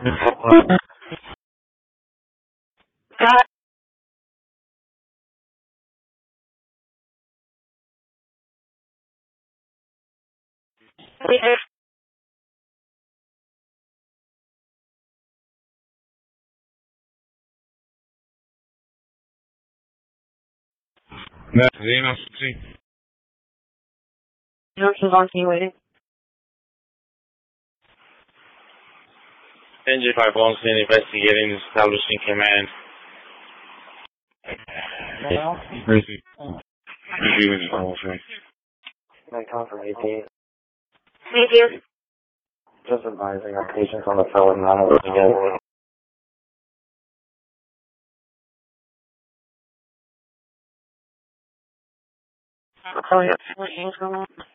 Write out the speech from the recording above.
That's Zeno, see? Directions on scene waiting. NJ5 on scene investigating, establishing command. Where's he? He's doing his whole thing. Night call from 18. Thank you. Just advising our patients on the phone now together. Oh, yeah. What's going on?